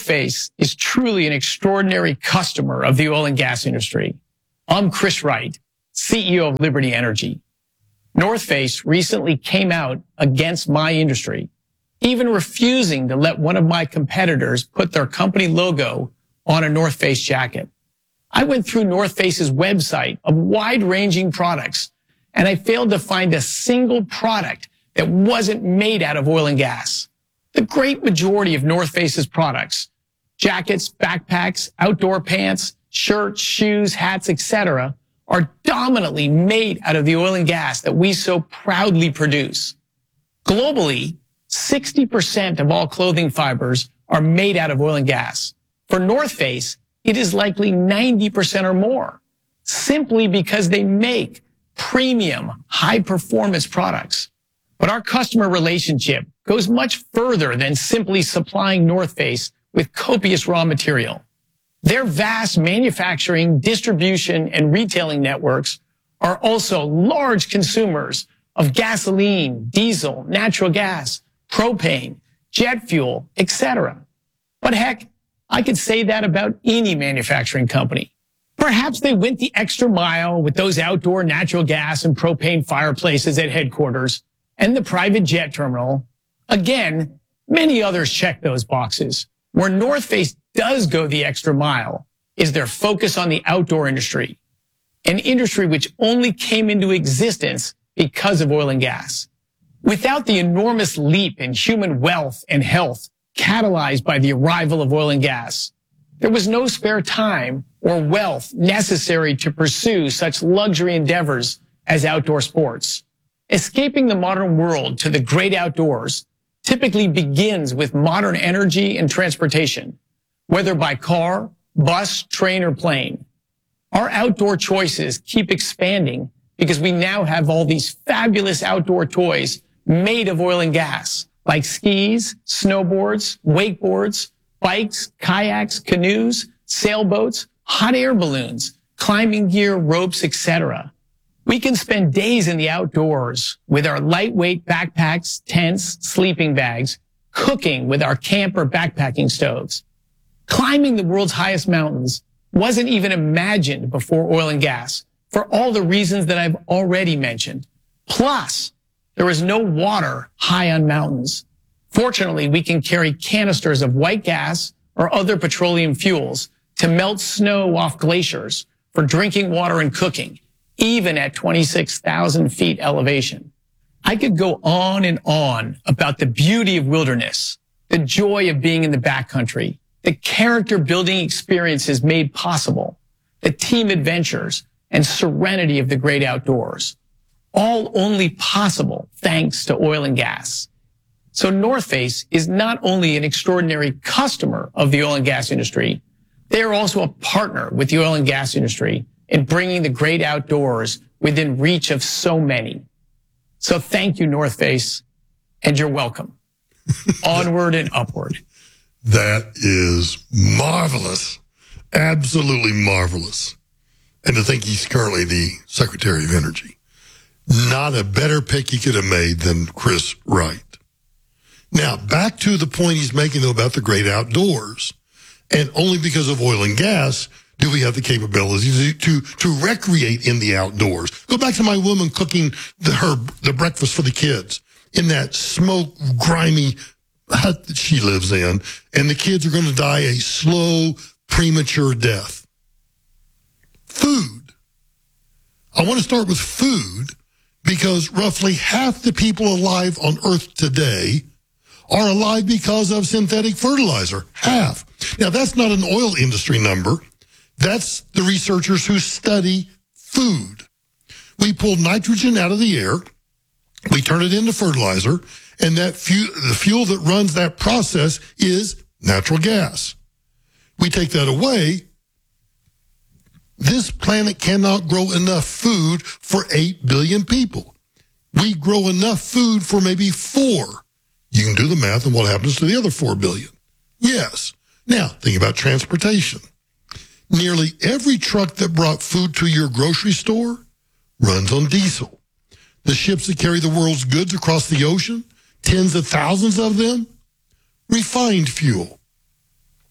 Face is truly an extraordinary customer of the oil and gas industry. I'm Chris Wright, CEO of Liberty Energy. North Face recently came out against my industry, even refusing to let one of my competitors put their company logo on a North Face jacket. I went through North Face's website of wide-ranging products, and I failed to find a single product that wasn't made out of oil and gas. The great majority of North Face's products, jackets, backpacks, outdoor pants, shirts, shoes, hats, etc., are dominantly made out of the oil and gas that we so proudly produce. Globally, 60% of all clothing fibers are made out of oil and gas. For North Face, it is likely 90% or more, simply because they make premium, high-performance products. But our customer relationship goes much further than simply supplying North Face with copious raw material. Their vast manufacturing, distribution, and retailing networks are also large consumers of gasoline, diesel, natural gas, propane, jet fuel, etc. But heck, I could say that about any manufacturing company. Perhaps they went the extra mile with those outdoor natural gas and propane fireplaces at headquarters and the private jet terminal. Again, many others check those boxes. Where North Face does go the extra mile is their focus on the outdoor industry, an industry which only came into existence because of oil and gas. Without the enormous leap in human wealth and health catalyzed by the arrival of oil and gas, there was no spare time or wealth necessary to pursue such luxury endeavors as outdoor sports. Escaping the modern world to the great outdoors typically begins with modern energy and transportation, whether by car, bus, train, or plane. Our outdoor choices keep expanding because we now have all these fabulous outdoor toys made of oil and gas, like skis, snowboards, wakeboards, bikes, kayaks, canoes, sailboats, hot air balloons, climbing gear, ropes, etc. We can spend days in the outdoors with our lightweight backpacks, tents, sleeping bags, cooking with our camp or backpacking stoves. Climbing the world's highest mountains wasn't even imagined before oil and gas for all the reasons that I've already mentioned. Plus, there is no water high on mountains. Fortunately, we can carry canisters of white gas or other petroleum fuels to melt snow off glaciers for drinking water and cooking, even at 26,000 feet elevation. I could go on and on about the beauty of wilderness, the joy of being in the backcountry, the character-building experiences made possible, the team adventures, and serenity of the great outdoors. All only possible thanks to oil and gas. So North Face is not only an extraordinary customer of the oil and gas industry, they are also a partner with the oil and gas industry in bringing the great outdoors within reach of so many. So thank you, North Face, and you're welcome. Onward and upward. That is marvelous. Absolutely marvelous. And to think he's currently the Secretary of Energy. Not a better pick he could have made than Chris Wright. Now, back to the point he's making, though, about the great outdoors. And only because of oil and gas do we have the capability to recreate in the outdoors. Go back to my woman cooking the breakfast for the kids in that smoke, grimy hut that she lives in, and the kids are going to die a slow, premature death. Food. I want to start with food because roughly half the people alive on Earth today are alive because of synthetic fertilizer. Half. Now, that's not an oil industry number. That's the researchers who study food. We pull nitrogen out of the air, we turn it into fertilizer, and the fuel that runs that process is natural gas. We take that away, this planet cannot grow enough food for 8 billion people. We grow enough food for maybe 4. You can do the math on what happens to the other 4 billion. Yes. Now, think about transportation. Nearly every truck that brought food to your grocery store runs on diesel. The ships that carry the world's goods across the ocean, tens of thousands of them, refined fuel.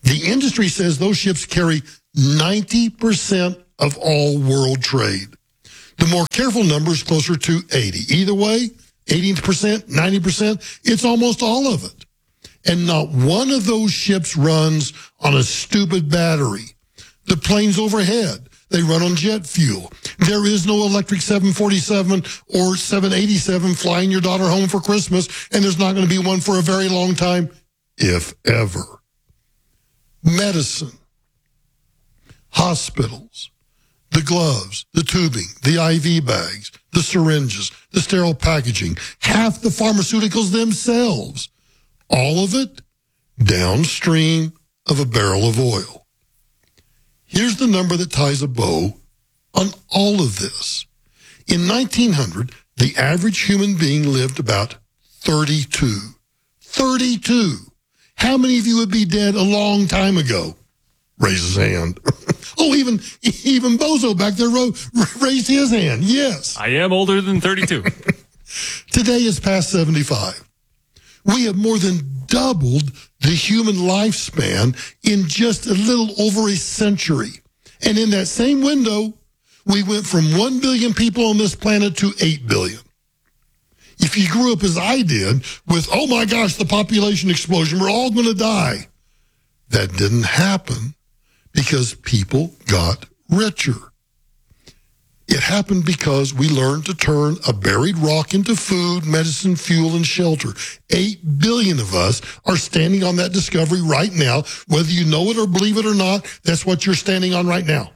The industry says those ships carry 90% of all world trade. The more careful number is closer to 80. Either way, 80%, 90%, it's almost all of it. And not one of those ships runs on a stupid battery. The planes overhead, they run on jet fuel. There is no electric 747 or 787 flying your daughter home for Christmas, and there's not going to be one for a very long time, if ever. Medicine, hospitals, the gloves, the tubing, the IV bags, the syringes, the sterile packaging, half the pharmaceuticals themselves, all of it downstream of a barrel of oil. Here's the number that ties a bow on all of this. In 1900, the average human being lived about 32. 32. How many of you would be dead a long time ago? Raise his hand. Oh, even Bozo back there raised his hand. Yes. I am older than 32. Today is past 75. We have more than doubled the human lifespan in just a little over a century. And in that same window, we went from 1 billion people on this planet to 8 billion. If you grew up as I did with, oh my gosh, the population explosion, we're all going to die. That didn't happen because people got richer. It happened because we learned to turn a buried rock into food, medicine, fuel, and shelter. 8 billion of us are standing on that discovery right now. Whether you know it or believe it or not, that's what you're standing on right now.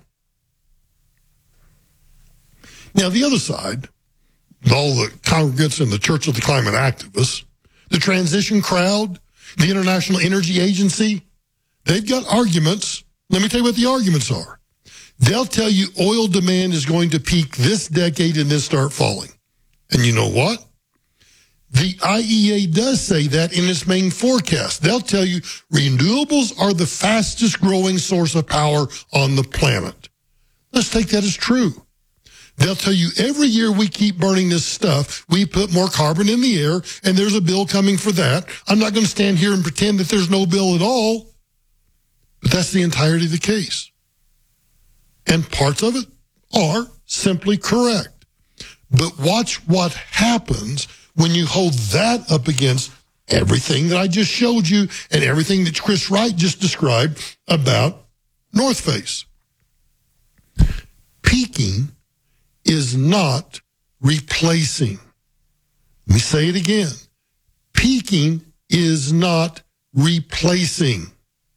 Now, the other side, all the congregants in the Church of the Climate Activists, the transition crowd, the International Energy Agency, they've got arguments. Let me tell you what the arguments are. They'll tell you oil demand is going to peak this decade and then start falling. And you know what? The IEA does say that in its main forecast. They'll tell you renewables are the fastest growing source of power on the planet. Let's take that as true. They'll tell you every year we keep burning this stuff, we put more carbon in the air, and there's a bill coming for that. I'm not going to stand here and pretend that there's no bill at all, but that's the entirety of the case. And parts of it are simply correct. But watch what happens when you hold that up against everything that I just showed you and everything that Chris Wright just described about North Face. Peaking is not replacing. Let me say it again. Peaking is not replacing.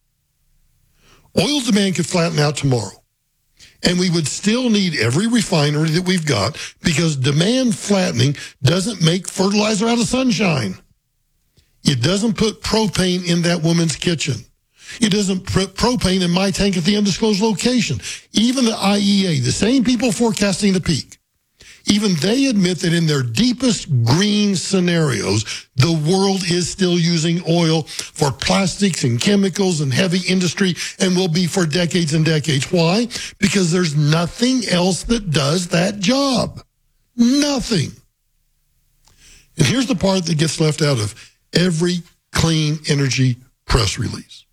Oil demand could flatten out tomorrow. And we would still need every refinery that we've got because demand flattening doesn't make fertilizer out of sunshine. It doesn't put propane in that woman's kitchen. It doesn't put propane in my tank at the undisclosed location. Even the IEA, the same people forecasting the peak, even they admit that in their deepest green scenarios, the world is still using oil for plastics and chemicals and heavy industry and will be for decades and decades. Why? Because there's nothing else that does that job. Nothing. And here's the part that gets left out of every clean energy press release.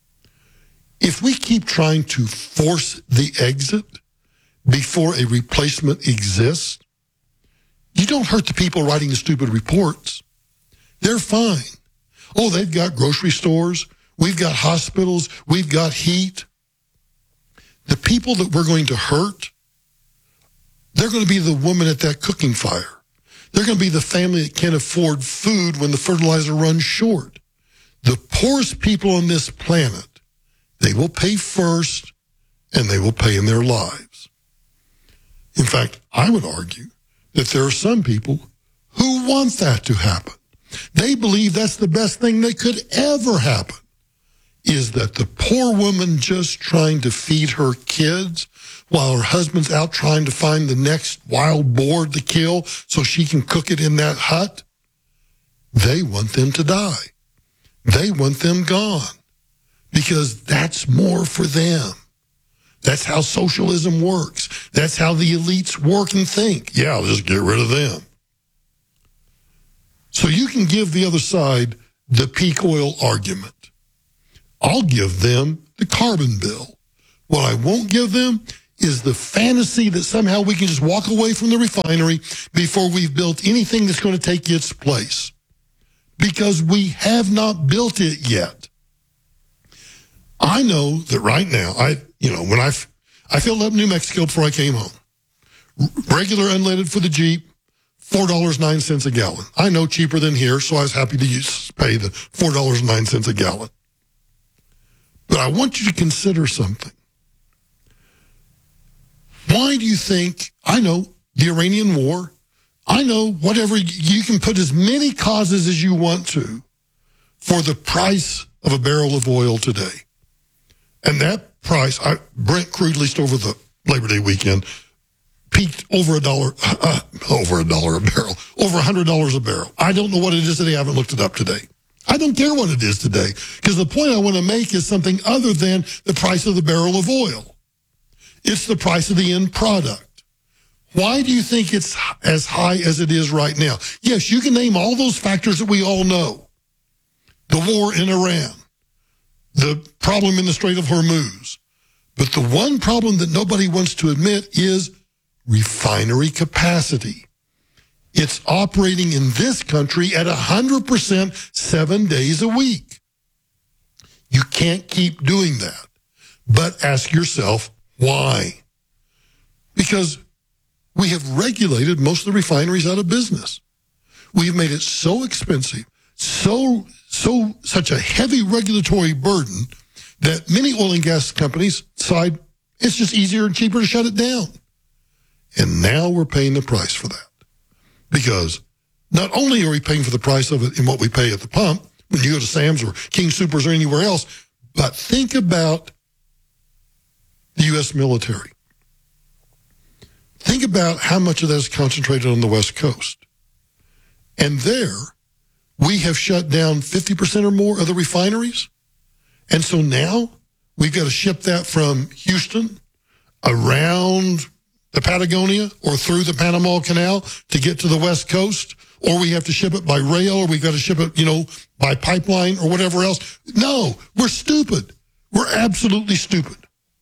If we keep trying to force the exit before a replacement exists, you don't hurt the people writing the stupid reports. They're fine. Oh, they've got grocery stores. We've got hospitals. We've got heat. The people that we're going to hurt, they're going to be the woman at that cooking fire. They're going to be the family that can't afford food when the fertilizer runs short. The poorest people on this planet, they will pay first, and they will pay in their lives. In fact, I would argue that there are some people who want that to happen. They believe that's the best thing that could ever happen, is that the poor woman just trying to feed her kids while her husband's out trying to find the next wild boar to kill so she can cook it in that hut, they want them to die. They want them gone because that's more for them. That's how socialism works. That's how the elites work and think. Yeah, I'll just get rid of them. So you can give the other side the peak oil argument. I'll give them the carbon bill. What I won't give them is the fantasy that somehow we can just walk away from the refinery before we've built anything that's going to take its place. Because we have not built it yet. I know that right now, when I filled up New Mexico before I came home, regular unleaded for the Jeep, $4.09 a gallon. I know cheaper than here, so I was happy to pay the $4.09 a gallon. But I want you to consider something. Why do you think, I know the Iranian war, I know whatever, you can put as many causes as you want to for the price of a barrel of oil today. And that price, Brent crude, at least over the Labor Day weekend, peaked over $1 a barrel, over $100 a barrel. I don't know what it is today. I haven't looked it up today. I don't care what it is today, because the point I want to make is something other than the price of the barrel of oil. It's the price of the end product. Why do you think it's as high as it is right now? Yes, you can name all those factors that we all know. The war in Iran, the problem in the Strait of Hormuz. But the one problem that nobody wants to admit is refinery capacity. It's operating in this country at 100% 7 days a week. You can't keep doing that. But ask yourself, why? Because we have regulated most of the refineries out of business. We've made it so expensive, such a heavy regulatory burden that many oil and gas companies decide it's just easier and cheaper to shut it down. And now we're paying the price for that. Because not only are we paying for the price of it in what we pay at the pump, when you go to Sam's or King Soopers or anywhere else, but think about the U.S. military. Think about how much of that is concentrated on the West Coast. And there, we have shut down 50% or more of the refineries. And so now we've got to ship that from Houston around the Patagonia or through the Panama Canal to get to the West Coast, or we have to ship it by rail, or we've got to ship it, by pipeline or whatever else. No, we're stupid. We're absolutely stupid.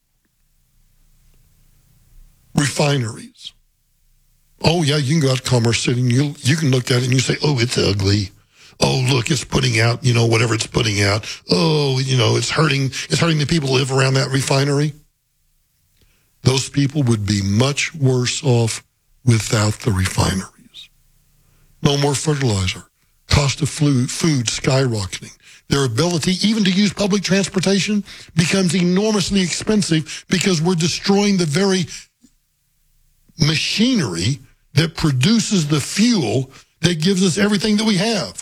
Refineries. Oh, yeah, you can go out to Commerce City and you can look at it and you say, oh, it's ugly. Oh, look, it's putting out, whatever it's putting out. Oh, it's hurting the people who live around that refinery. Those people would be much worse off without the refineries. No more fertilizer. Cost of food skyrocketing. Their ability even to use public transportation becomes enormously expensive because we're destroying the very machinery that produces the fuel that gives us everything that we have.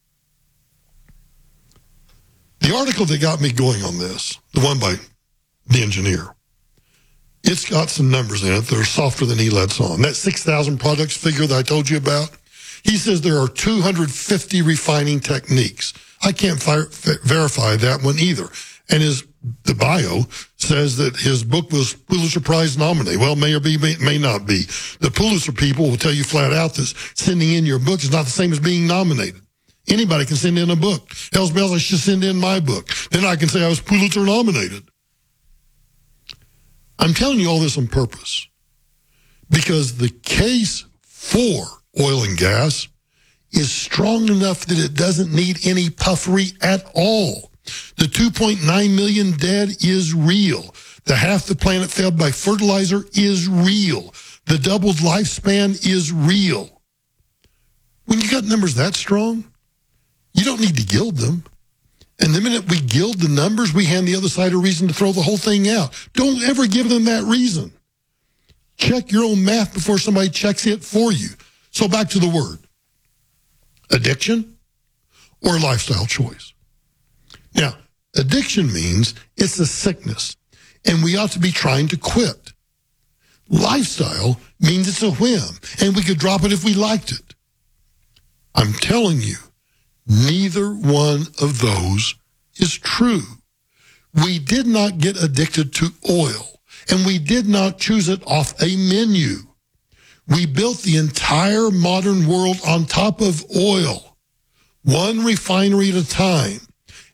The article that got me going on this, the one by the engineer, it's got some numbers in it that are softer than he lets on. That 6,000 products figure that I told you about, he says there are 250 refining techniques. I can't verify that one either. And the bio says that his book was Pulitzer Prize nominated. Well, may or may not be. The Pulitzer people will tell you flat out that sending in your book is not the same as being nominated. Anybody can send in a book. Hells bells, I should send in my book. Then I can say I was Pulitzer nominated. I'm telling you all this on purpose because the case for oil and gas is strong enough that it doesn't need any puffery at all. The 2.9 million dead is real. The half the planet fed by fertilizer is real. The doubled lifespan is real. When you got numbers that strong, you don't need to gild them. And the minute we gild the numbers, we hand the other side a reason to throw the whole thing out. Don't ever give them that reason. Check your own math before somebody checks it for you. So back to the word. Addiction or lifestyle choice. Now, addiction means it's a sickness, and we ought to be trying to quit. Lifestyle means it's a whim, and we could drop it if we liked it. I'm telling you, neither one of those is true. We did not get addicted to oil, and we did not choose it off a menu. We built the entire modern world on top of oil, one refinery at a time.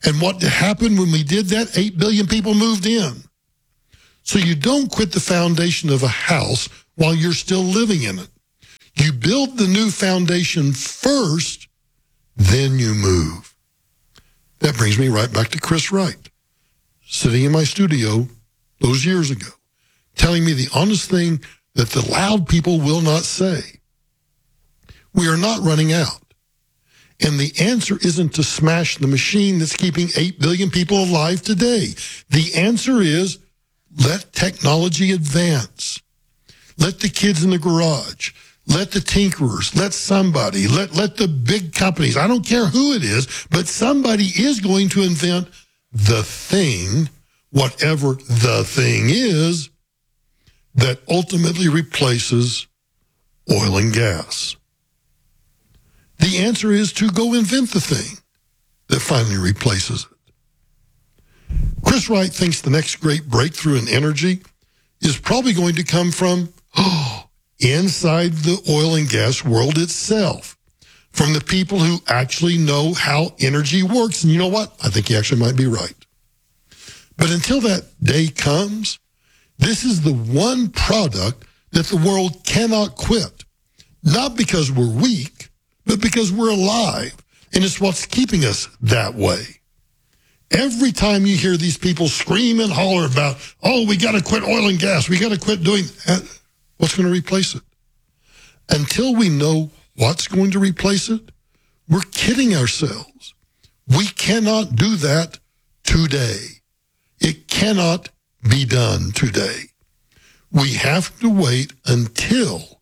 And what happened when we did that? 8 billion people moved in. So you don't quit the foundation of a house while you're still living in it. You build the new foundation first, then you move. That brings me right back to Chris Wright, sitting in my studio those years ago, telling me the honest thing that the loud people will not say. We are not running out. And the answer isn't to smash the machine that's keeping 8 billion people alive today. The answer is let technology advance. Let the kids in the garage, let the tinkerers, let somebody, let the big companies, I don't care who it is, but somebody is going to invent the thing, whatever the thing is, that ultimately replaces oil and gas. The answer is to go invent the thing that finally replaces it. Chris Wright thinks the next great breakthrough in energy is probably going to come from inside the oil and gas world itself, from the people who actually know how energy works. And you know what? I think he actually might be right. But until that day comes, this is the one product that the world cannot quit. Not because we're weak, but because we're alive. And it's what's keeping us that way. Every time you hear these people scream and holler about, oh, we got to quit oil and gas, we got to quit doing that, what's going to replace it? Until we know what's going to replace it, we're kidding ourselves. We cannot do that today. It cannot be done today. We have to wait until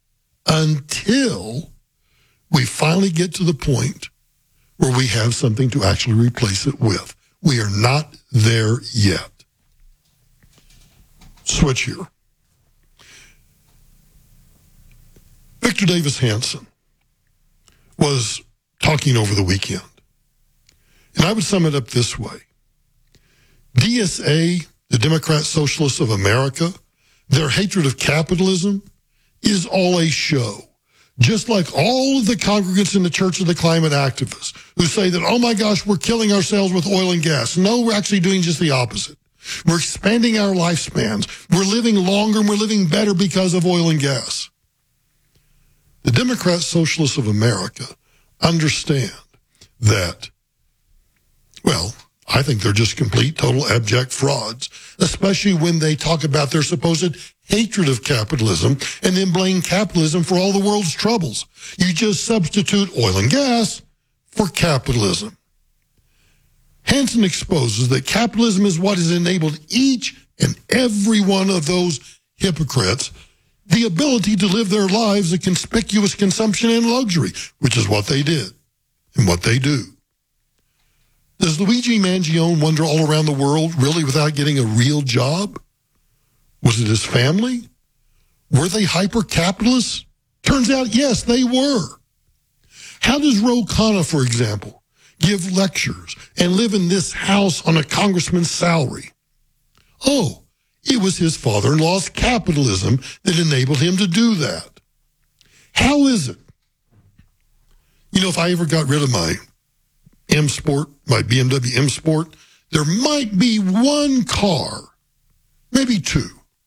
we finally get to the point where we have something to actually replace it with. We are not there yet. Switch here. Victor Davis Hanson was talking over the weekend, and I would sum it up this way. DSA, the Democrat Socialists of America, their hatred of capitalism is all a show. Just like all of the congregants in the Church of the Climate Activists who say that, oh my gosh, we're killing ourselves with oil and gas. No, we're actually doing just the opposite. We're expanding our lifespans. We're living longer and we're living better because of oil and gas. The Democrat Socialists of America understand that, well, I think they're just complete, total, abject frauds, especially when they talk about their supposed hatred of capitalism and then blame capitalism for all the world's troubles. You just substitute oil and gas for capitalism. Hanson exposes that capitalism is what has enabled each and every one of those hypocrites the ability to live their lives of conspicuous consumption and luxury, which is what they did and what they do. Does Luigi Mangione wander all around the world really without getting a real job? Was it his family? Were they hyper-capitalists? Turns out, yes, they were. How does Ro Khanna, for example, give lectures and live in this house on a congressman's salary? Oh, it was his father-in-law's capitalism that enabled him to do that. How is it? You know, if I ever got rid of my M Sport, my BMW M Sport, there might be one car, maybe two,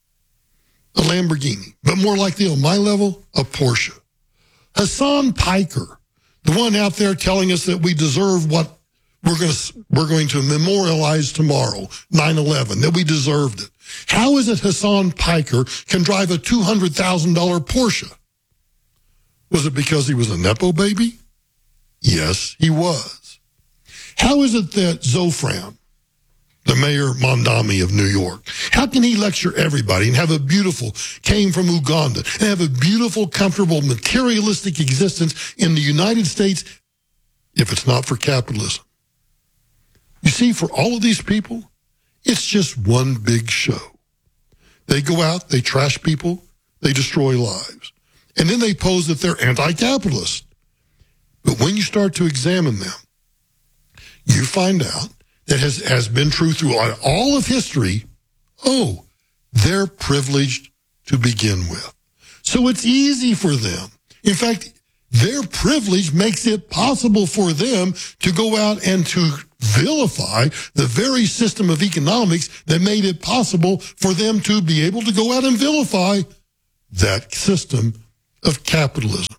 a Lamborghini, but more likely on my level, a Porsche. Hassan Piker, the one out there telling us that we deserve what we're going to memorialize tomorrow, 9/11, that we deserved it. How is it Hassan Piker can drive a $200,000 Porsche? Was it because he was a Nepo baby? Yes, he was. How is it that Zofran, the Mayor Mondami of New York, how can he lecture everybody and have a beautiful, came from Uganda, and have a beautiful, comfortable, materialistic existence in the United States if it's not for capitalism? You see, for all of these people, it's just one big show. They go out, they trash people, they destroy lives. And then they pose that they're anti-capitalist. But when you start to examine them, you find out that has been true throughout all of history, oh, they're privileged to begin with. So it's easy for them. In fact, Their privilege makes it possible for them to go out and to vilify the very system of economics that made it possible for them to be able to go out and vilify that system of capitalism.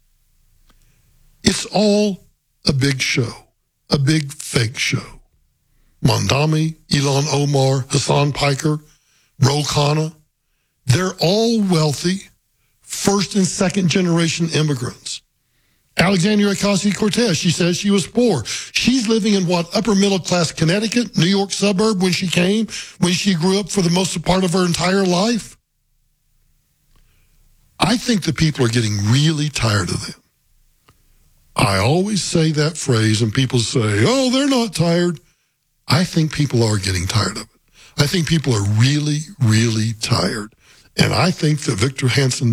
It's all a big show, a big fake show. Mondami, Ilhan Omar, Hassan Piker, Ro Khanna, they're all wealthy, first and second generation immigrants. Alexandria Ocasio-Cortez, she says she was poor. She's living in what, upper middle class Connecticut, New York suburb when she grew up for the most part of her entire life. I think the people are getting really tired of them. I always say that phrase and people say, oh, they're not tired. I think people are getting tired of it. I think people are really, really tired. And I think that Victor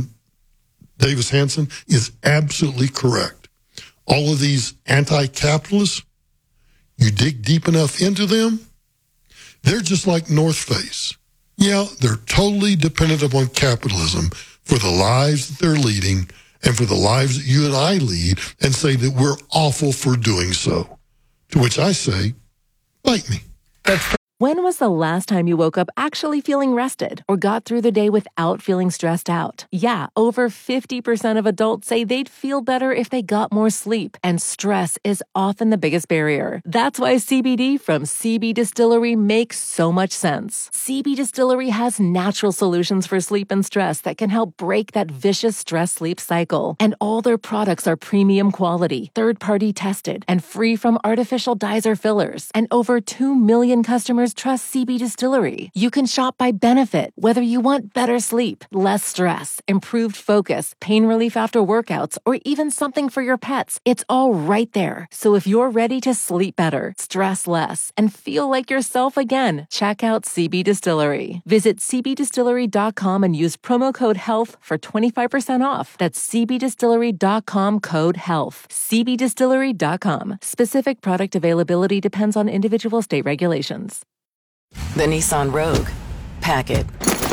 Davis Hanson is absolutely correct. All of these anti-capitalists, you dig deep enough into them, they're just like North Face. Yeah, they're totally dependent upon capitalism for the lives that they're leading and for the lives that you and I lead, and say that we're awful for doing so. To which I say, bite me. When was the last time you woke up actually feeling rested or got through the day without feeling stressed out? Yeah, over 50% of adults say they'd feel better if they got more sleep, and stress is often the biggest barrier. That's why CBD from CB Distillery makes so much sense. CB Distillery has natural solutions for sleep and stress that can help break that vicious stress-sleep cycle. And all their products are premium quality, third-party tested, and free from artificial dyes or fillers. And over 2 million customers trust CB Distillery. You can shop by benefit, whether you want better sleep, less stress, improved focus, pain relief after workouts, or even something for your pets. It's all right there. So if you're ready to sleep better, stress less, and feel like yourself again, check out CB Distillery. Visit cbdistillery.com and use promo code HEALTH for 25% off. That's cbdistillery.com, code HEALTH. cbdistillery.com. Specific product availability depends on individual state regulations. The Nissan Rogue. Pack it.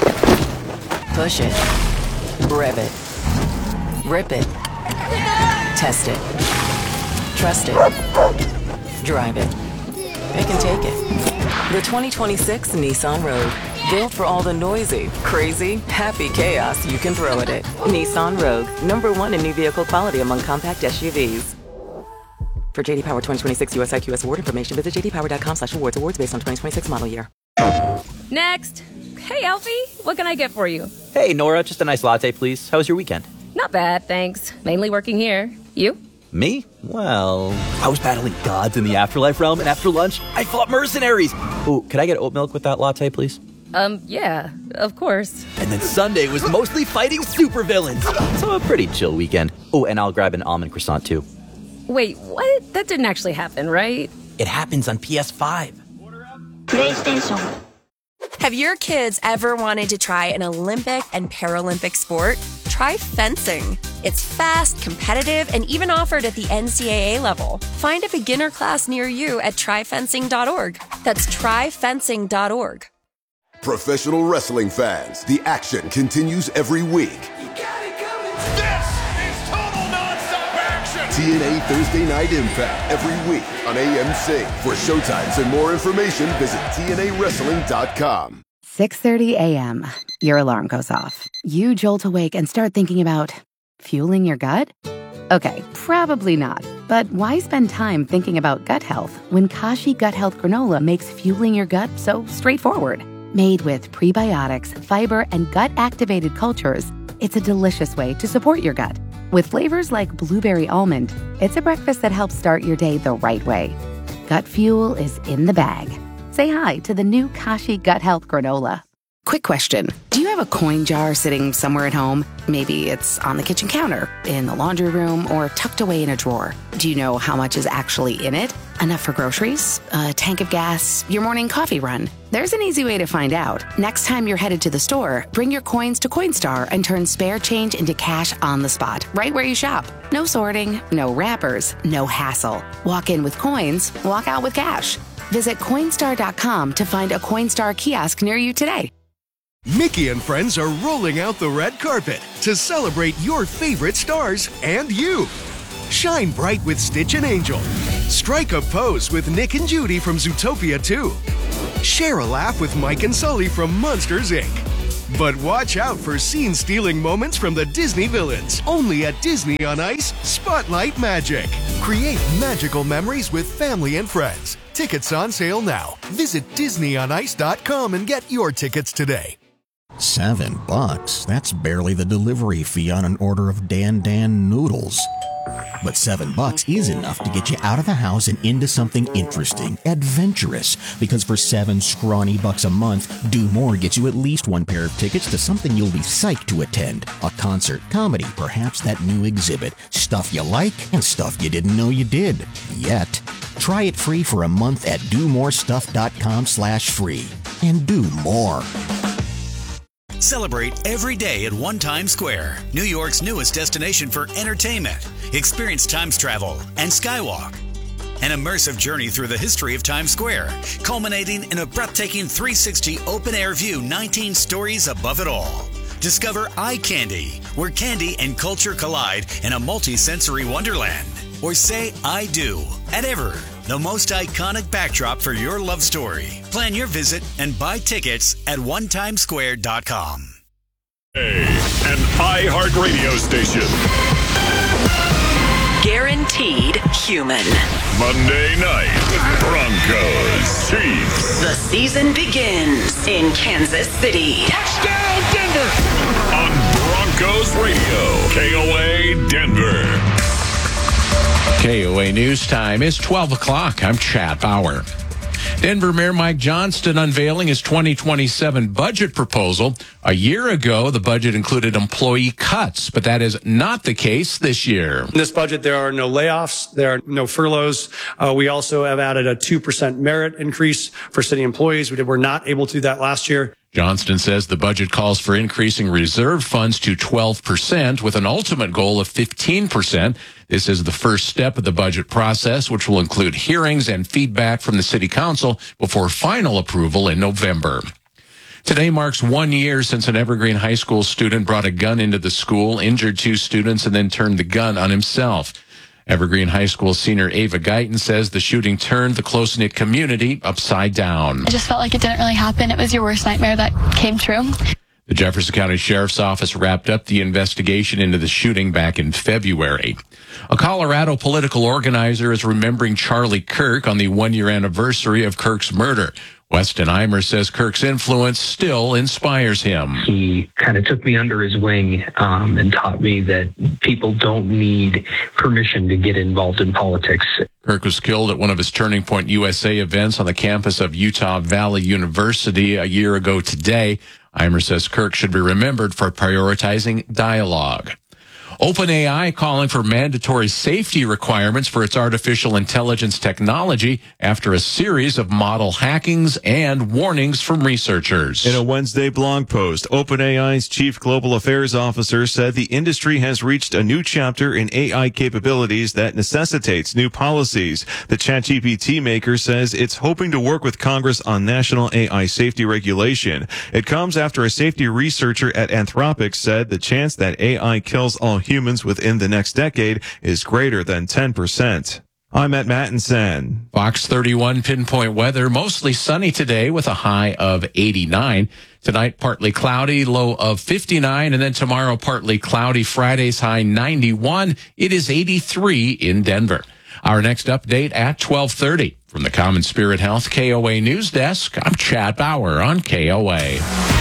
Push it. Rev it. Rip it. Test it. Trust it. Drive it. It can take it. The 2026 Nissan Rogue. Built for all the noisy, crazy, happy chaos you can throw at it. Nissan Rogue. #1 in new vehicle quality among compact SUVs. For JD Power 2026 US IQS award information, visit jdpower.com/awards. Awards based on 2026 model year. Next. Hey, Alfie, what can I get for you? Hey, Nora, just a nice latte, please. How was your weekend? Not bad, thanks. Mainly working here. You? Me? Well, I was battling gods in the afterlife realm, and after lunch, I fought mercenaries. Ooh, could I get oat milk with that latte, please? Yeah, of course. And then Sunday was mostly fighting supervillains. So a pretty chill weekend. Oh, and I'll grab an almond croissant, too. Wait, what? That didn't actually happen, right? It happens on PS5. PlayStation. Have your kids ever wanted to try an Olympic and Paralympic sport? Try fencing. It's fast, competitive, and even offered at the NCAA level. Find a beginner class near you at tryfencing.org. That's tryfencing.org. Professional wrestling fans, the action continues every week. TNA Thursday Night Impact every week on AMC. For showtimes and more information, visit TNAWrestling.com. 6:30 a.m. Your alarm goes off. You jolt awake and start thinking about fueling your gut? Okay, probably not. But why spend time thinking about gut health when Kashi Gut Health Granola makes fueling your gut so straightforward? Made with prebiotics, fiber, and gut-activated cultures, it's a delicious way to support your gut. With flavors like blueberry almond, it's a breakfast that helps start your day the right way. Gut fuel is in the bag. Say hi to the new Kashi Gut Health Granola. Quick question. Do you have a coin jar sitting somewhere at home? Maybe it's on the kitchen counter, in the laundry room, or tucked away in a drawer. Do you know how much is actually in it? Enough for groceries? A tank of gas? Your morning coffee run? There's an easy way to find out. Next time you're headed to the store, bring your coins to Coinstar and turn spare change into cash on the spot, right where you shop. No sorting, no wrappers, no hassle. Walk in with coins, walk out with cash. Visit Coinstar.com to find a Coinstar kiosk near you today. Mickey and friends are rolling out the red carpet to celebrate your favorite stars and you. Shine bright with Stitch and Angel. Strike a pose with Nick and Judy from Zootopia 2. Share a laugh with Mike and Sully from Monsters, Inc. But watch out for scene-stealing moments from the Disney villains. Only at Disney on Ice, Spotlight Magic. Create magical memories with family and friends. Tickets on sale now. Visit DisneyOnIce.com and get your tickets today. $7? That's barely the delivery fee on an order of Dan noodles. But $7 is enough to get you out of the house and into something interesting, adventurous. Because for $7 scrawny bucks a month, Do More gets you at least one pair of tickets to something you'll be psyched to attend. A concert, comedy, perhaps that new exhibit. Stuff you like and stuff you didn't know you did. Yet. Try it free for a month at domorestuff.com/free. And do more. Celebrate every day at One Times Square, New York's newest destination for entertainment. Experience Times Travel and Skywalk. An immersive journey through the history of Times Square, culminating in a breathtaking 360 open-air view 19 stories above it all. Discover Eye Candy, where candy and culture collide in a multi-sensory wonderland. Or say I do at Ever, the most iconic backdrop for your love story. Plan your visit and buy tickets at onetimesquare.com. An iHeartRadio station. Guaranteed human. Monday night, Broncos, Chiefs. The season begins in Kansas City. Touchdown, Denver! On Broncos Radio, KOA Denver. KOA News Time is 12 o'clock. I'm Chad Bauer. Denver Mayor Mike Johnston unveiling his 2027 budget proposal. A year ago, the budget included employee cuts, but that is not the case this year. In this budget, there are no layoffs. There are no furloughs. We also have added a 2% merit increase for city employees. We were not able to do that last year. Johnston says the budget calls for increasing reserve funds to 12% with an ultimate goal of 15%. This is the first step of the budget process, which will include hearings and feedback from the city council before final approval in November. Today marks 1 year since an Evergreen High School student brought a gun into the school, injured 2 students, and then turned the gun on himself. Evergreen High School senior Ava Guyton says the shooting turned the close-knit community upside down. I just felt like it didn't really happen. It was your worst nightmare that came true. The Jefferson County Sheriff's Office wrapped up the investigation into the shooting back in February. A Colorado political organizer is remembering Charlie Kirk on the 1-year anniversary of Kirk's murder. Weston Eimer says Kirk's influence still inspires him. He kind of took me under his wing and taught me that people don't need permission to get involved in politics. Kirk was killed at one of his Turning Point USA events on the campus of Utah Valley University a year ago today. Eimer says Kirk should be remembered for prioritizing dialogue. OpenAI calling for mandatory safety requirements for its artificial intelligence technology after a series of model hackings and warnings from researchers. In a Wednesday blog post, OpenAI's chief global affairs officer said the industry has reached a new chapter in AI capabilities that necessitates new policies. The ChatGPT maker says it's hoping to work with Congress on national AI safety regulation. It comes after a safety researcher at Anthropic said the chance that AI kills all humans within the next decade is greater than 10%. I'm Matt Mattinson. Fox 31 pinpoint weather, mostly sunny today with a high of 89. Tonight, partly cloudy, low of 59. And then tomorrow, partly cloudy, Friday's high 91. It is 83 in Denver. Our next update at 12:30. From the Common Spirit Health KOA News Desk, I'm Chad Bauer on KOA.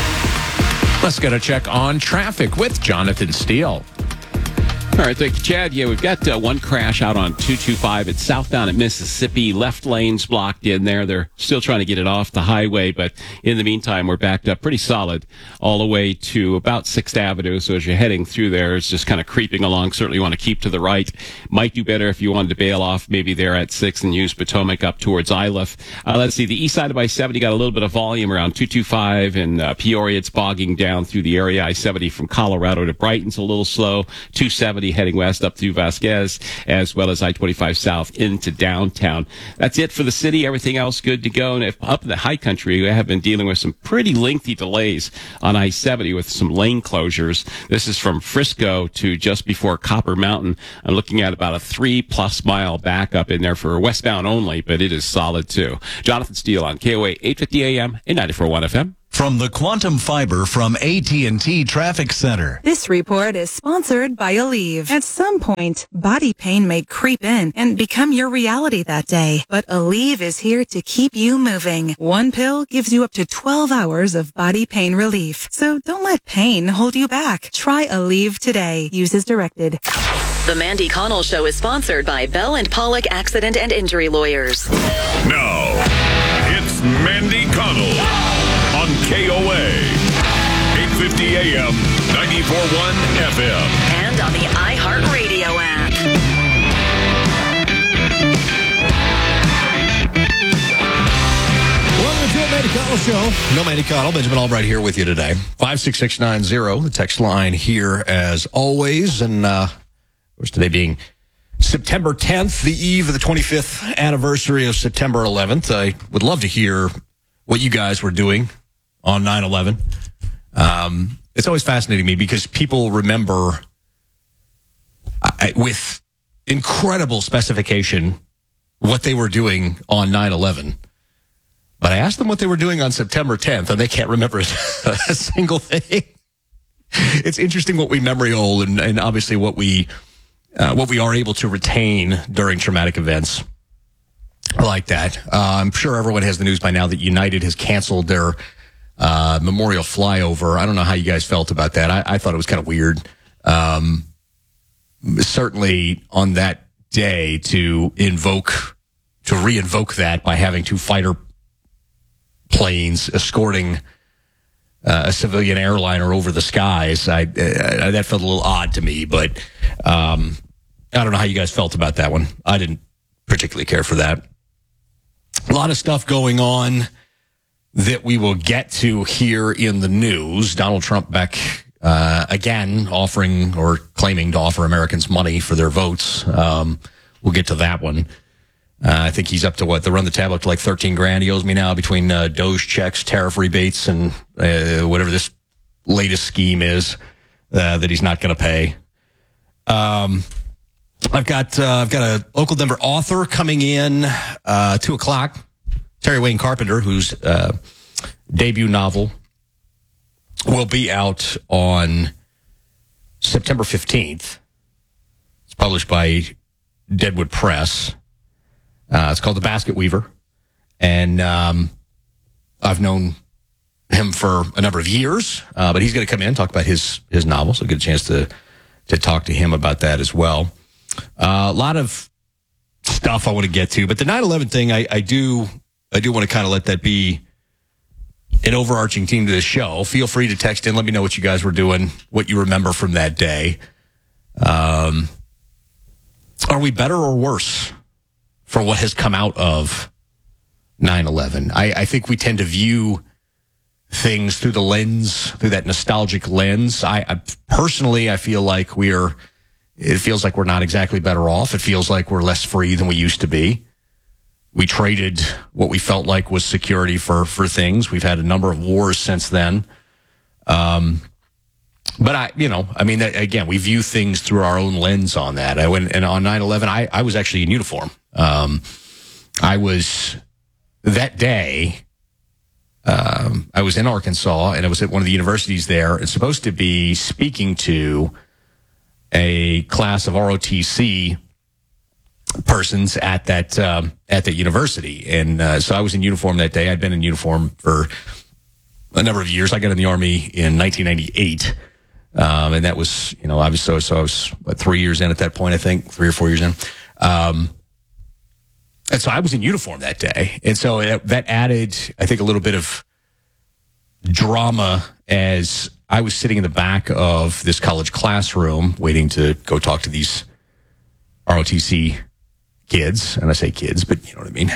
Let's get a check on traffic with Jonathan Steele. All right, thank you, Chad. Yeah, we've got one crash out on 225. It's southbound at Mississippi. Left lane's blocked in there. They're still trying to get it off the highway, but in the meantime, we're backed up pretty solid all the way to about 6th Avenue. So as you're heading through there, it's just kind of creeping along. Certainly you want to keep to the right. Might do better if you wanted to bail off maybe there at 6th and use Potomac up towards Iliff. Let's see, the east side of I-70 got a little bit of volume around 225 and Peoria. It's bogging down through the area. I-70 from Colorado to Brighton's a little slow. 270 I-70 heading west up through Vasquez, as well as I-25 south into downtown. That's it for the city. Everything else good to go. And up in the high country, we have been dealing with some pretty lengthy delays on I-70 with some lane closures. This is from Frisco to just before Copper Mountain. I'm looking at about a 3+ mile backup in there for westbound only, but it is solid too. Jonathan Steele on KOA 850 AM and 94.1 FM. From the Quantum Fiber from AT&T Traffic Center. This report is sponsored by Aleve. At some point, body pain may creep in and become your reality that day. But Aleve is here to keep you moving. One pill gives you up to 12 hours of body pain relief. So don't let pain hold you back. Try Aleve today. Use as directed. The Mandy Connell Show is sponsored by Bell & Pollock Accident and Injury Lawyers. Now, it's Mandy Connell on KOA, 850 AM, 94.1 FM. And on the iHeartRadio app. Welcome to the Mandy Connell Show. No Mandy Connell, Benjamin Albright here with you today. 56690, the text line here as always. And, of course, today being September 10th, the eve of the 25th anniversary of September 11th. I would love to hear what you guys were doing on 9/11. It's always fascinating me because people remember with incredible specification what they were doing on 9/11. But I asked them what they were doing on September 10th, and they can't remember a single thing. It's interesting what we memory hold and obviously what we are able to retain during traumatic events like that. I'm sure everyone has the news by now that United has canceled their memorial flyover. I don't know how you guys felt about that. I thought it was kind of weird. Certainly on that day to re-invoke that by having two fighter planes escorting a civilian airliner over the skies. That felt a little odd to me, but I don't know how you guys felt about that one. I didn't particularly care for that. A lot of stuff going on that we will get to here in the news. Donald Trump back again offering or claiming to offer Americans money for their votes. We'll get to that one. I think he's up to what? They run the tab up to like 13 grand he owes me now between Doge checks, tariff rebates, and whatever this latest scheme is that he's not going to pay. I've got a local Denver author coming in 2:00. Terry Wayne Carpenter, whose debut novel will be out on September 15th. It's published by Deadwood Press. It's called The Basket Weaver. And I've known him for a number of years, but he's going to come in and talk about his novel, so get a chance to talk to him about that as well. A lot of stuff I want to get to, but the 9/11 thing, I do want to kind of let that be an overarching theme to this show. Feel free to text in. Let me know what you guys were doing, what you remember from that day. Are we better or worse for what has come out of 9/11? I think we tend to view things through that nostalgic lens. I personally feel like it feels like we're not exactly better off. It feels like we're less free than we used to be. We traded what we felt like was security for things. We've had a number of wars since then. But again, we view things through our own lens on that. And on 9/11, I was actually in uniform. I was that day, I was in Arkansas and I was at one of the universities there and supposed to be speaking to a class of ROTC persons at that university. And so I was in uniform that day. I'd been in uniform for a number of years. I got in the Army in 1998. And that was, obviously, so I was 3 years in at that point, I think, 3 or 4 years in. And so I was in uniform that day. And so that added, I think, a little bit of drama as I was sitting in the back of this college classroom waiting to go talk to these ROTC kids. And I say kids, but you know what I mean.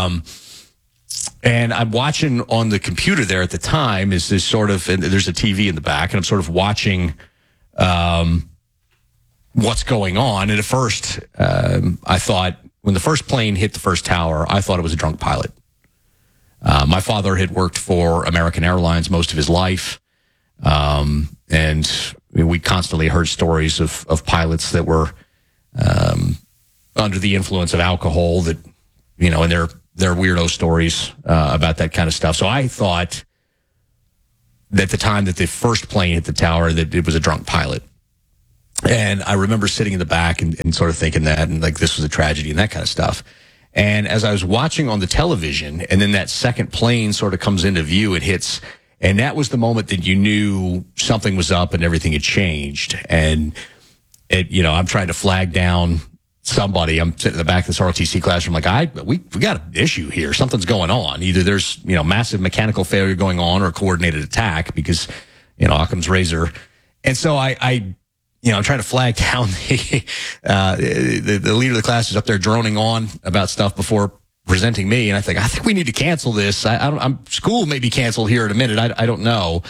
And I'm watching on the computer there at the time is this sort of, and there's a TV in the back, and I'm sort of watching what's going on. And at first, I thought, when the first plane hit the first tower, I thought it was a drunk pilot. My father had worked for American Airlines most of his life. And we constantly heard stories of pilots that were under the influence of alcohol, that, you know, and their weirdo stories about that kind of stuff. So I thought that the time that the first plane hit the tower, that it was a drunk pilot. And I remember sitting in the back and sort of thinking that, and like, this was a tragedy and that kind of stuff. And as I was watching on the television, and then that second plane sort of comes into view, it hits, and that was the moment that you knew something was up and everything had changed. And it, you know, I'm trying to flag down somebody. I'm sitting in the back of this ROTC classroom, like, we got an issue here. Something's going on. Either there's, you know, massive mechanical failure going on, or a coordinated attack, because, you know, Occam's razor. And so I you know, I'm trying to flag down the leader of the class is up there droning on about stuff before presenting me. And I think we need to cancel this. School may be canceled here in a minute. I don't know.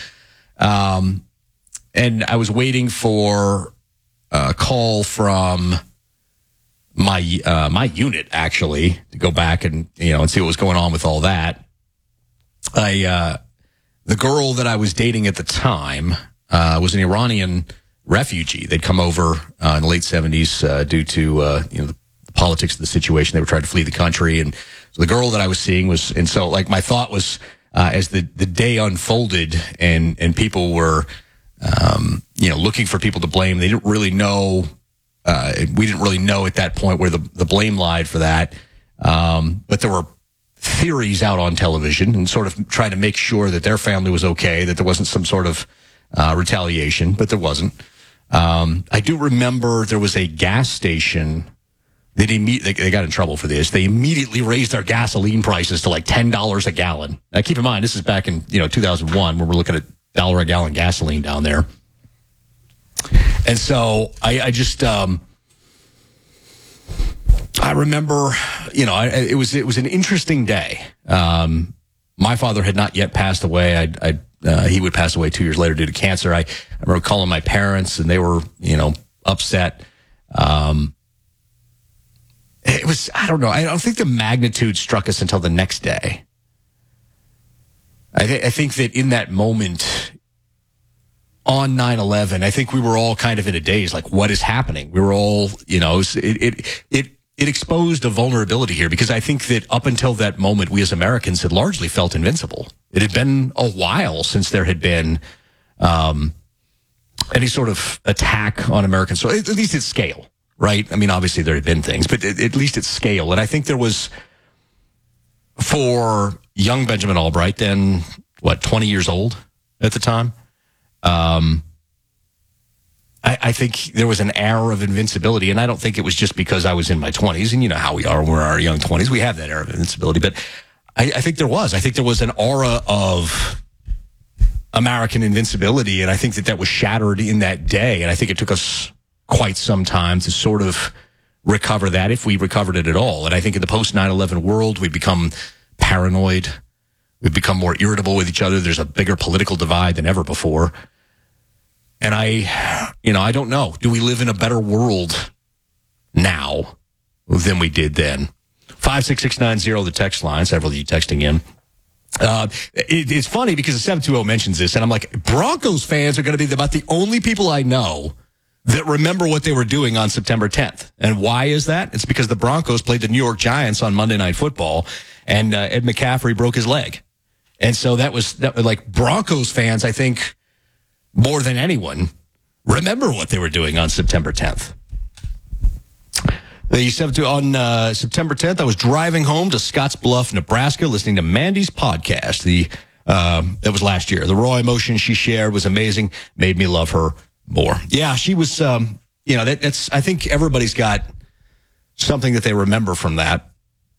And I was waiting for a call from my unit, actually, to go back and, you know, and see what was going on with all that. The girl that I was dating at the time, was an Iranian refugee. They'd come over in the late 70s due to you know, the politics of the situation. They were trying to flee the country, and so the girl that I was seeing was. And so, like, my thought was, as the day unfolded, and people were you know, looking for people to blame. They didn't really know. We didn't really know at that point where the blame lied for that. But there were theories out on television, and sort of trying to make sure that their family was okay, that there wasn't some sort of retaliation, but there wasn't. I do remember there was a gas station that they got in trouble for this. They immediately raised their gasoline prices to like $10 a gallon. Now, keep in mind, this is back in, you know, 2001, when we're looking at $1 a gallon gasoline down there. And so I just, I remember, you know, it was an interesting day. My father had not yet passed away. He would pass away 2 years later due to cancer. I remember calling my parents, and they were, you know, upset. It was, I don't know. I don't think the magnitude struck us until the next day. I think that in that moment on 9/11, I think we were all kind of in a daze, like, what is happening? We were all, you know, it exposed a vulnerability here, because I think that up until that moment, we as Americans had largely felt invincible. It had been a while since there had been any sort of attack on Americans, so at least at scale, right? I mean, obviously there had been things, but at least at scale. And I think there was, for young Benjamin Albright, then, 20 years old at the time, I think there was an air of invincibility, and I don't think it was just because I was in my 20s, and you know how we are when we're in our young 20s. We have that air of invincibility, but I think there was. I think there was an aura of American invincibility, and I think that was shattered in that day, and I think it took us quite some time to sort of recover that, if we recovered it at all. And I think in the post-9/11 world, we've become paranoid. We've become more irritable with each other. There's a bigger political divide than ever before. And I don't know. Do we live in a better world now than we did then? 56690, the text line. Several of you texting in. It's funny because the 720 mentions this, and I'm like, Broncos fans are going to be about the only people I know that remember what they were doing on September 10th. And why is that? It's because the Broncos played the New York Giants on Monday Night Football, and Ed McCaffrey broke his leg. And so that was like, Broncos fans, I think, more than anyone, remember what they were doing on September 10th. On September 10th, I was driving home to Scottsbluff, Nebraska, listening to Mandy's podcast. That was last year. The raw emotion she shared was amazing, made me love her more. Yeah, she was, that's, I think everybody's got something that they remember from that.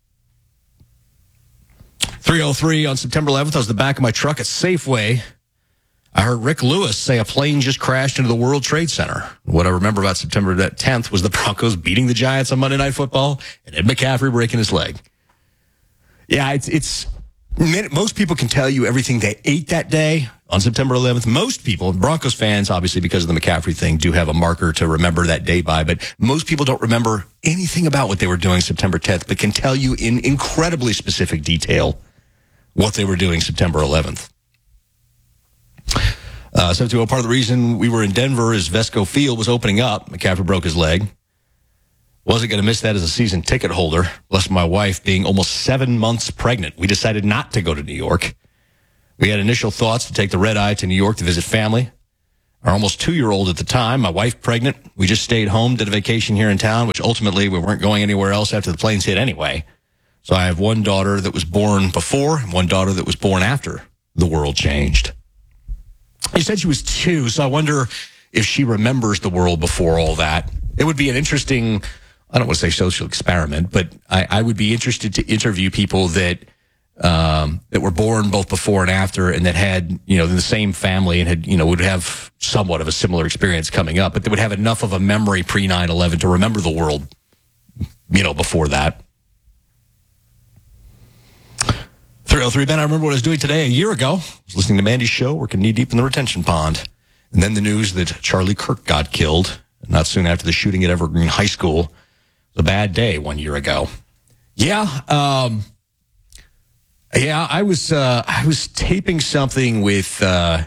303 on September 11th, I was in the back of my truck at Safeway. I heard Rick Lewis say a plane just crashed into the World Trade Center. What I remember about September 10th was the Broncos beating the Giants on Monday Night Football and Ed McCaffrey breaking his leg. Yeah, it's Most people can tell you everything they ate that day on September 11th. Most people, Broncos fans, obviously because of the McCaffrey thing, do have a marker to remember that day by, but most people don't remember anything about what they were doing September 10th, but can tell you in incredibly specific detail what they were doing September 11th. 720, part of the reason we were in Denver is Vesco Field was opening up. McCaffrey broke his leg. Wasn't going to miss that as a season ticket holder. Bless my wife being almost 7 months pregnant. We decided not to go to New York. We had initial thoughts to take the red eye to New York to visit family. Our almost 2-year-old at the time, my wife pregnant. We just stayed home, did a vacation here in town, which ultimately we weren't going anywhere else after the planes hit anyway. So I have one daughter that was born before and one daughter that was born after the world changed. You said she was 2, so I wonder if she remembers the world before all that. It would be an interesting, I don't want to say social experiment, but I would be interested to interview people that were born both before and after and that had, the same family and had, would have somewhat of a similar experience coming up, but they would have enough of a memory pre 9/11 to remember the world, before that. 303 Ben, I remember what I was doing today a year ago. I was listening to Mandy's show, working knee deep in the retention pond. And then the news that Charlie Kirk got killed, not soon after the shooting at Evergreen High School. It was a bad day 1 year ago. Yeah, I was taping something with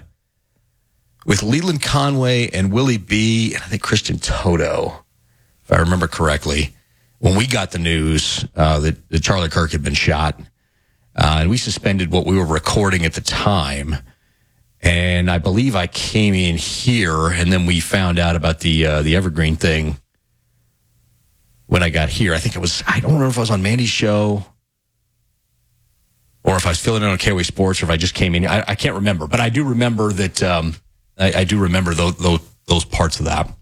Leland Conway and Willie B. and I think Christian Toto, if I remember correctly, when we got the news that Charlie Kirk had been shot. And we suspended what we were recording at the time. And I believe I came in here, and then we found out about the Evergreen thing when I got here. I think I don't remember if I was on Mandy's show or if I was filling in on KOA Sports or if I just came in. I can't remember, but I do remember that, I do remember those parts of that.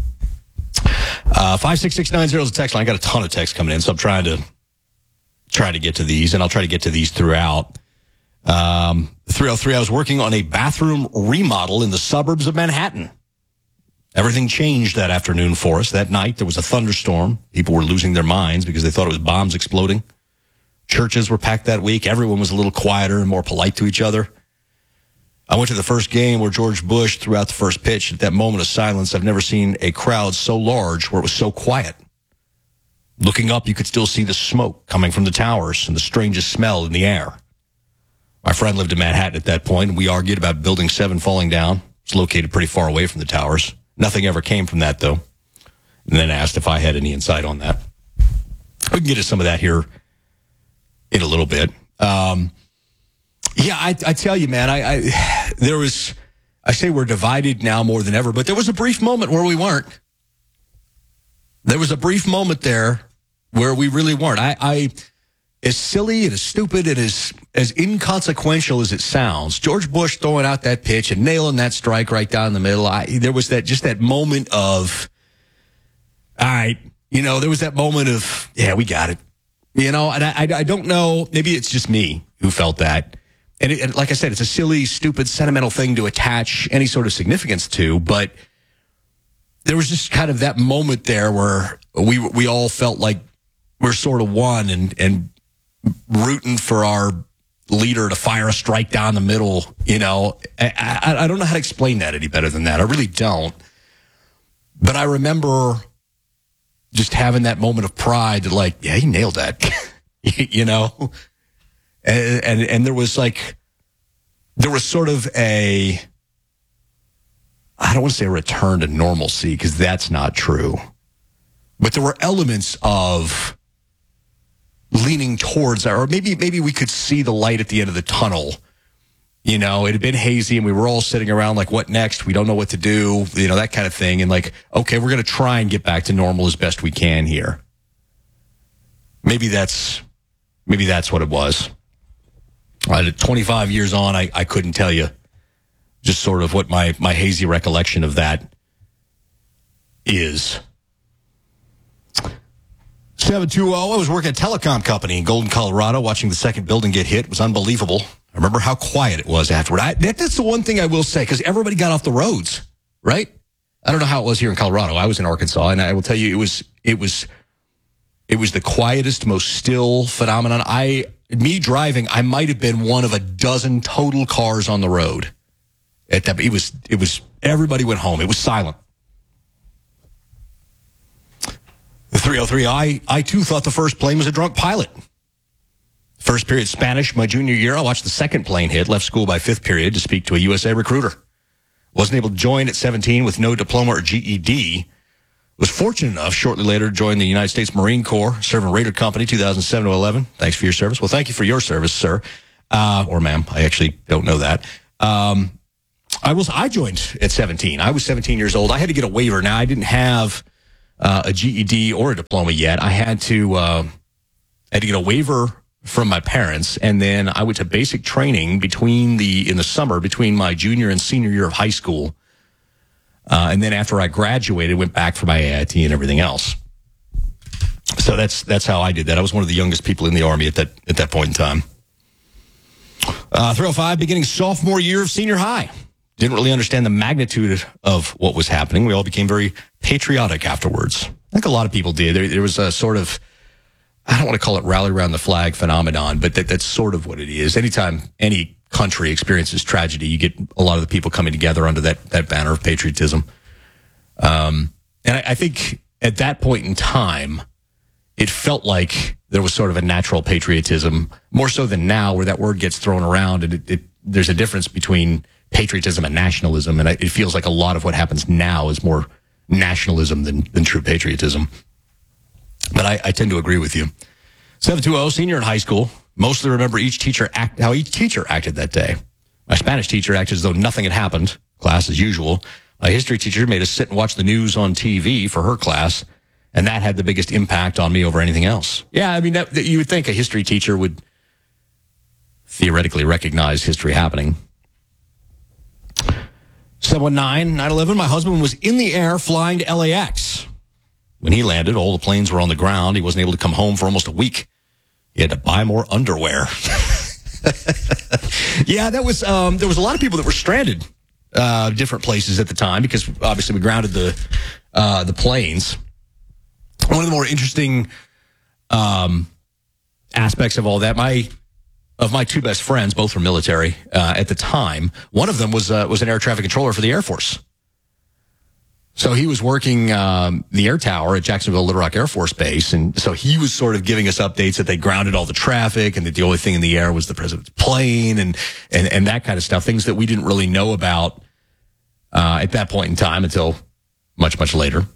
56690 is a text line. I got a ton of texts coming in, so I'm trying to get to these, and I'll try to get to these throughout. 303, I was working on a bathroom remodel in the suburbs of Manhattan. Everything changed that afternoon for us. That night, there was a thunderstorm. People were losing their minds because they thought it was bombs exploding. Churches were packed that week. Everyone was a little quieter and more polite to each other. I went to the first game where George Bush threw out the first pitch. At that moment of silence, I've never seen a crowd so large where it was so quiet. Looking up, you could still see the smoke coming from the towers and the strangest smell in the air. My friend lived in Manhattan at that point, and we argued about Building 7 falling down. It's located pretty far away from the towers. Nothing ever came from that, though. And then asked if I had any insight on that. We can get to some of that here in a little bit. I tell you, man, I say we're divided now more than ever, but there was a brief moment where we weren't. There was a brief moment there where we really weren't. As silly and as stupid and as inconsequential as it sounds, George Bush throwing out that pitch and nailing that strike right down the middle, there was that moment of, all right, there was that moment of, yeah, we got it. And I don't know, maybe it's just me who felt that. And like I said, it's a silly, stupid, sentimental thing to attach any sort of significance to, but there was just kind of that moment there where we all felt like we're sort of one and rooting for our leader to fire a strike down the middle. I don't know how to explain that any better than that. I really don't. But I remember just having that moment of pride that, like, yeah, he nailed that, and there was sort of a, I don't want to say a return to normalcy because that's not true. But there were elements of leaning towards, or maybe we could see the light at the end of the tunnel. It had been hazy and we were all sitting around like, what next? We don't know what to do, that kind of thing. And like, okay, we're going to try and get back to normal as best we can here. Maybe that's what it was. 25 years on, I couldn't tell you just sort of what my hazy recollection of that is. 720, I was working at a telecom company in Golden, Colorado, watching the second building get hit. It was unbelievable. I remember how quiet it was afterward. That's the one thing I will say, because everybody got off the roads, right? I don't know how it was here in Colorado. I was in Arkansas, and I will tell you, it was the quietest, most still phenomenon. I me driving, I might have been one of a dozen total cars on the road. At that, it was everybody went home. It was silent. The 303, I too thought the first plane was a drunk pilot. First period Spanish, my junior year, I watched the second plane hit, left school by fifth period to speak to a USA recruiter. Wasn't able to join at 17 with no diploma or GED. Was fortunate enough shortly later to join the United States Marine Corps, serving Raider Company 2007 to 11. Thanks for your service. Well, thank you for your service, sir. Or ma'am. I actually don't know that. I joined at 17. I was 17 years old. I had to get a waiver. Now, I didn't have a GED or a diploma yet. I had to get a waiver from my parents, and then I went to basic training in the summer between my junior and senior year of high school. And then after I graduated, went back for my AIT and everything else. So that's how I did that. I was one of the youngest people in the Army at that point in time. 305, beginning sophomore year of senior high. Didn't really understand the magnitude of what was happening. We all became very patriotic afterwards. I think a lot of people did. There was a sort of, I don't want to call it rally around the flag phenomenon, but that's sort of what it is. Anytime any country experiences tragedy, you get a lot of the people coming together under that banner of patriotism. And I think at that point in time, it felt like there was sort of a natural patriotism, more so than now, where that word gets thrown around, and there's a difference between patriotism and nationalism, and it feels like a lot of what happens now is more nationalism than true patriotism. But I tend to agree with you. 720, senior in high school. Mostly remember how each teacher acted that day. My Spanish teacher acted as though nothing had happened, class as usual. My history teacher made us sit and watch the news on TV for her class, and that had the biggest impact on me over anything else. Yeah, I mean, that you would think a history teacher would theoretically recognize history happening. 719, 9/11, my husband was in the air flying to LAX. When he landed, all the planes were on the ground. He wasn't able to come home for almost a week. He had to buy more underwear. Yeah, that was, there was a lot of people that were stranded, different places at the time, because obviously we grounded the planes. One of the more interesting, aspects of all that, my two best friends, both were military, at the time. One of them was an air traffic controller for the Air Force. So he was working the air tower at Jacksonville Little Rock Air Force Base, and so he was sort of giving us updates that they grounded all the traffic and that the only thing in the air was the president's plane and that kind of stuff, things that we didn't really know about at that point in time until much, much later.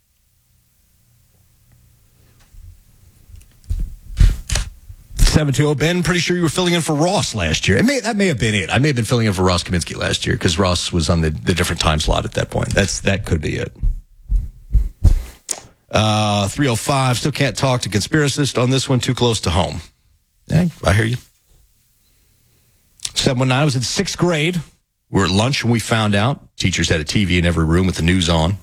Ben, pretty sure you were filling in for Ross last year. That may have been it. I may have been filling in for Ross Kaminsky last year because Ross was on the different time slot at that point. That could be it. 305, still can't talk to conspiracist on this one, too close to home. Yeah, I hear you. 719, I was in 6th grade. We were at lunch and we found out teachers had a TV in every room with the news on.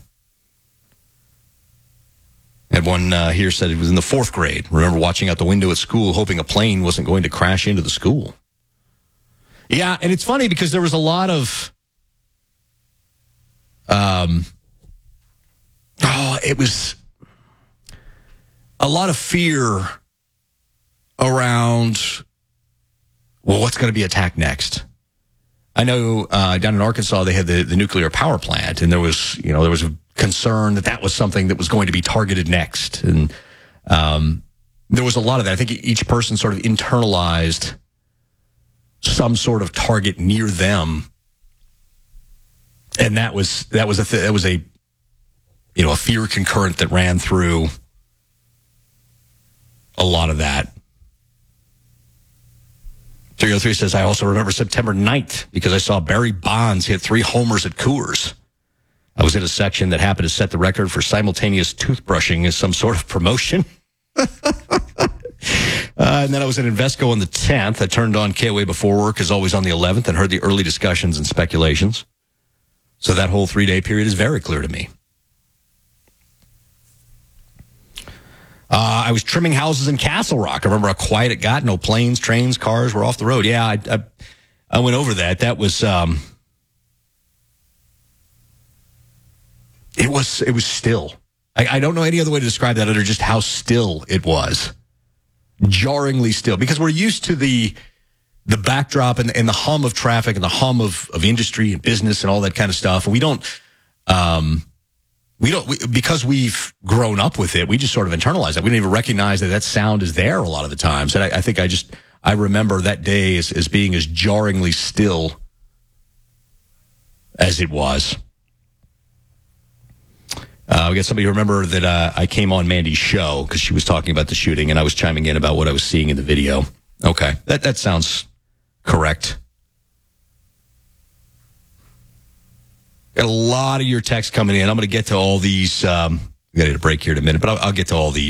And one here said he was in the 4th grade. Remember watching out the window at school, hoping a plane wasn't going to crash into the school. Yeah, and it's funny because there was a lot of, it was a lot of fear around, well, what's going to be attacked next? I know down in Arkansas they had the nuclear power plant, and there was a concern that was something that was going to be targeted next, and there was a lot of that. I think each person sort of internalized some sort of target near them, and that was a fear concurrent that ran through a lot of that. 303 says, I also remember September 9th because I saw Barry Bonds hit 3 homers at Coors. I was in a section that happened to set the record for simultaneous toothbrushing as some sort of promotion. And then I was at Invesco on the 10th. I turned on KOA before work, as always, on the 11th, and heard the early discussions and speculations. So that whole 3-day period is very clear to me. I was trimming houses in Castle Rock. I remember how quiet it got. No planes, trains, cars were off the road. Yeah, I went over that. That was, it was still. I don't know any other way to describe that other just how still it was. jarringly still, because we're used to the backdrop and the hum of traffic and the hum of industry and business and all that kind of stuff. We don't, because we've grown up with it, we just sort of internalize it. We don't even recognize that sound is there a lot of the times. And I think I remember that day as being as jarringly still as it was. We got somebody who remember that I came on Mandy's show because she was talking about the shooting, and I was chiming in about what I was seeing in the video. Okay, that sounds correct. Got a lot of your texts coming in. I'm going to get to all these. We got to get a break here in a minute, but I'll get to all these.